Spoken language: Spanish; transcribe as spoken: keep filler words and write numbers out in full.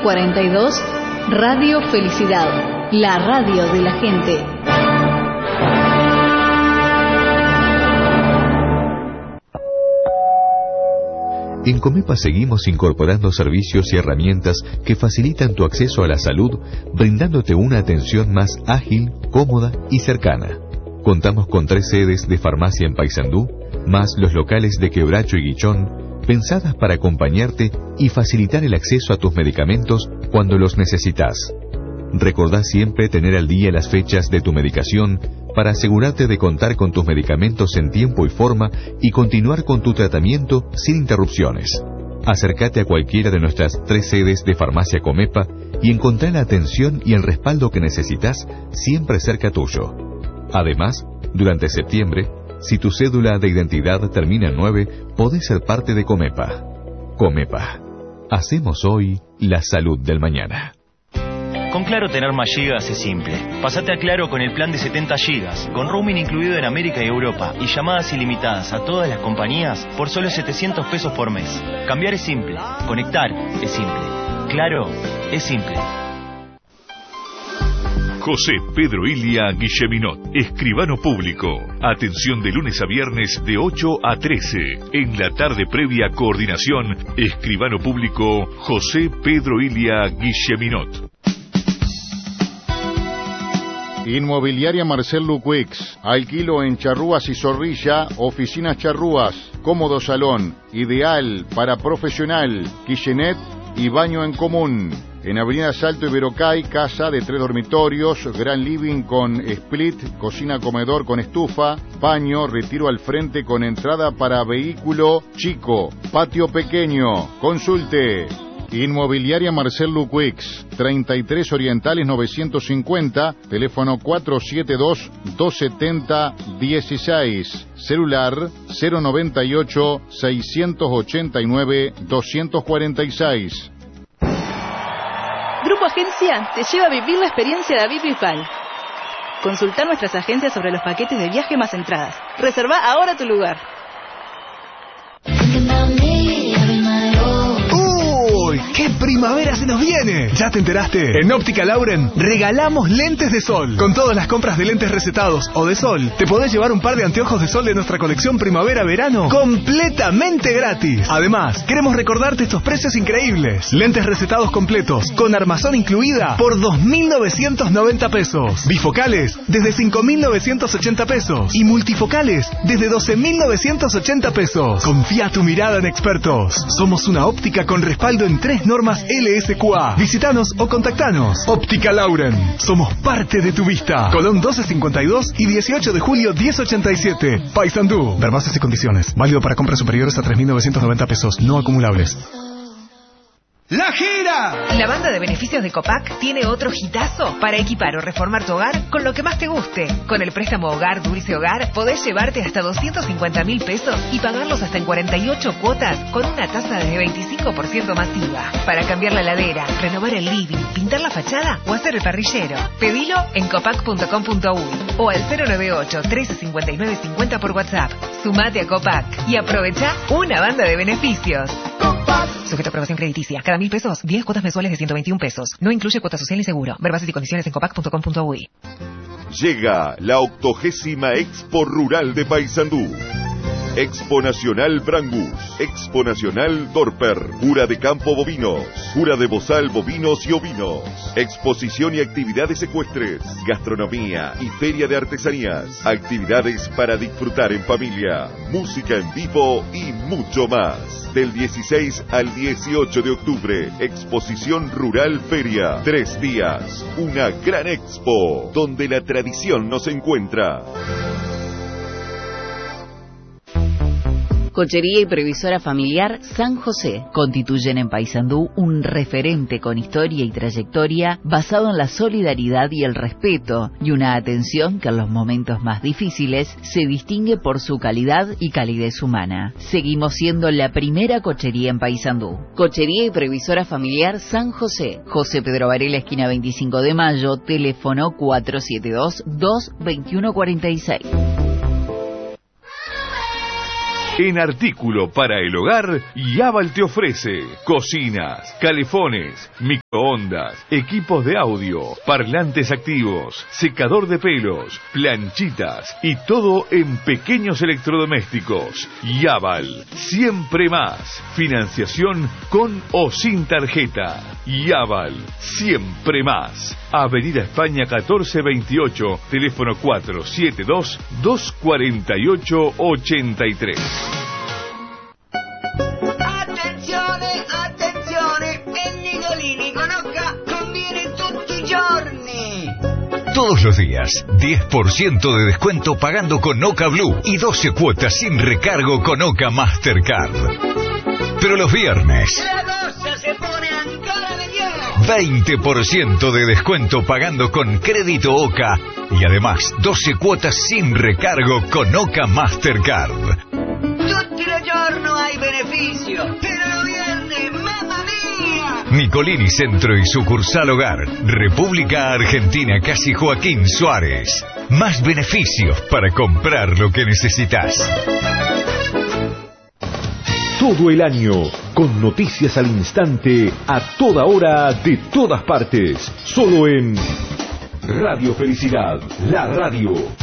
cuarenta y dos, Radio Felicidad, la radio de la gente. En Comepa seguimos incorporando servicios y herramientas que facilitan tu acceso a la salud, brindándote una atención más ágil, cómoda y cercana. Contamos con tres sedes de farmacia en Paysandú, más los locales de Quebracho y Guichón, pensadas para acompañarte y facilitar el acceso a tus medicamentos cuando los necesitas. Recordá siempre tener al día las fechas de tu medicación para asegurarte de contar con tus medicamentos en tiempo y forma y continuar con tu tratamiento sin interrupciones. Acércate a cualquiera de nuestras tres sedes de Farmacia Comepa y encontrá la atención y el respaldo que necesitas siempre cerca tuyo. Además, durante septiembre, si tu cédula de identidad termina en nueve, podés ser parte de Comepa. Comepa. Hacemos hoy la salud del mañana. Con Claro tener más gigas es simple. Pasate a Claro con el plan de setenta gigas, con roaming incluido en América y Europa y llamadas ilimitadas a todas las compañías por solo setecientos pesos por mes. Cambiar es simple, conectar es simple. Claro es simple. José Pedro Ilia Guilleminot, escribano público. Atención de lunes a viernes de ocho a trece. En la tarde previa coordinación, escribano público José Pedro Ilia Guilleminot. Inmobiliaria Marcel Luquix, alquilo en Charrúas y Zorrilla, oficinas Charrúas, cómodo salón, ideal para profesional, kitchenette y baño en común. En Avenida Salto y Verocay, casa de tres dormitorios, gran living con split, cocina comedor con estufa, baño, retiro al frente con entrada para vehículo chico, patio pequeño. Consulte. Inmobiliaria Marcel Luquix, treinta y tres Orientales novecientos cincuenta, teléfono cuatro siete dos, dos siete cero, uno seis, celular cero noventa y ocho, seiscientos ochenta y nueve, doscientos cuarenta y seis. Grupo Agencia te lleva a vivir la experiencia David Bisbal. Consulta nuestras agencias sobre los paquetes de viaje más entradas. Reserva ahora tu lugar. ¡Qué primavera se nos viene! ¿Ya te enteraste? En Óptica Lauren regalamos lentes de sol. Con todas las compras de lentes recetados o de sol, te podés llevar un par de anteojos de sol de nuestra colección primavera-verano completamente gratis. Además, queremos recordarte estos precios increíbles. Lentes recetados completos, con armazón incluida, por dos mil novecientos noventa pesos. Bifocales, desde cinco mil novecientos ochenta pesos. Y multifocales, desde doce mil novecientos ochenta pesos. Confía tu mirada en expertos. Somos una óptica con respaldo en tres normas L S Q A. Visítanos o contactanos. Óptica Lauren. Somos parte de tu vista. Colón doce cincuenta y dos y dieciocho de julio diez ochenta y siete. Paysandú. Ver bases y condiciones. Válido para compras superiores a tres mil novecientos noventa pesos. No acumulables. ¡La gira! La banda de beneficios de Copac tiene otro hitazo para equipar o reformar tu hogar con lo que más te guste. Con el préstamo Hogar Dulce Hogar podés llevarte hasta doscientos cincuenta mil pesos y pagarlos hasta en cuarenta y ocho cuotas con una tasa de veinticinco por ciento masiva. Para cambiar la heladera, renovar el living, pintar la fachada o hacer el parrillero. Pedilo en copac punto com punto uy o al cero nueve ocho, trece cincuenta y nueve cincuenta por WhatsApp. Sumate a Copac y aprovecha una banda de beneficios. Copac. Sujeto a aprobación crediticia. Cada mil pesos, diez cuotas mensuales de ciento veintiún pesos. No incluye cuota social ni seguro. Ver bases y condiciones en copac punto com punto uy. Llega la octogésima Expo Rural de Paysandú. Expo Nacional Brangus, Expo Nacional Dorper, Jura de Campo Bovinos, Jura de Bozal Bovinos y Ovinos, exposición y actividades ecuestres, gastronomía y feria de artesanías, actividades para disfrutar en familia, música en vivo y mucho más. Del dieciséis al dieciocho de octubre, Exposición Rural Feria, tres días, una gran expo, donde la tradición nos encuentra. Cochería y Previsora Familiar San José constituyen en Paysandú un referente con historia y trayectoria basado en la solidaridad y el respeto y una atención que en los momentos más difíciles se distingue por su calidad y calidez humana. Seguimos siendo la primera cochería en Paysandú. Cochería y Previsora Familiar San José, José Pedro Varela, esquina veinticinco de mayo, teléfono cuatro siete dos, dos dos uno cuatro seis. En artículo para el hogar, Yaval te ofrece cocinas, calefones, microondas, equipos de audio, parlantes activos, secador de pelos, planchitas y todo en pequeños electrodomésticos. Yaval, siempre más. Financiación con o sin tarjeta. Yaval, siempre más. Avenida España catorce veintiocho, teléfono cuatro siete dos, dos cuatro ocho, ocho tres. Attenzione, attenzione, il Nicolini con Oca conviene tutti i giorni. Todos los días, diez por ciento de descuento pagando con Oca Blue y doce cuotas sin recargo con Oca Mastercard. Pero los viernes, la cosa se pone ancora mejor. veinte por ciento de descuento pagando con crédito Oca y además doce cuotas sin recargo con Oca Mastercard. Tutti i giorni hay beneficio, pero los viernes, mamma mía. Nicolini Centro y sucursal Hogar, República Argentina, casi Joaquín Suárez. Más beneficios para comprar lo que necesitas. Todo el año, con noticias al instante, a toda hora, de todas partes. Solo en Radio Felicidad, la radio.